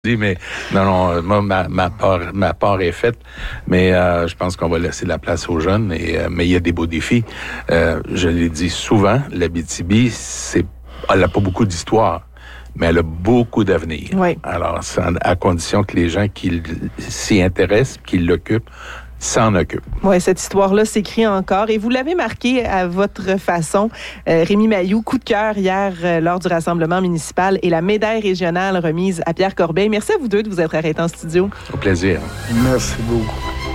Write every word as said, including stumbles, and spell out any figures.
Mais non, non, moi, ma, ma, part, ma part est faite, mais euh, je pense qu'on va laisser la place aux jeunes. Et, euh, mais il y a des beaux défis. Euh, je l'ai dit souvent, l'Abitibi, c'est, elle n'a pas beaucoup d'histoire, mais elle a beaucoup d'avenir. Oui. Alors, à condition que les gens qui s'y intéressent, qui l'occupent, s'en occupent. Oui, cette histoire-là s'écrit encore. Et vous l'avez marqué à votre façon. Euh, Rémi Mailloux, coup de cœur hier euh, lors du rassemblement municipal et la médaille régionale remise à Pierre Corbeil. Merci à vous deux de vous être arrêtés en studio. Au plaisir. Merci beaucoup.